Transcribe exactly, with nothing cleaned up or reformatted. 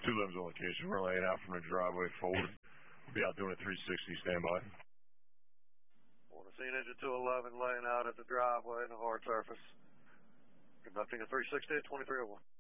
Two limbs on location. We're laying out from the driveway forward. We'll be out doing a three sixty. Stand by. Want to see engine two eleven laying out at the driveway in the hard surface. Conducting a three sixty at twenty-three oh one.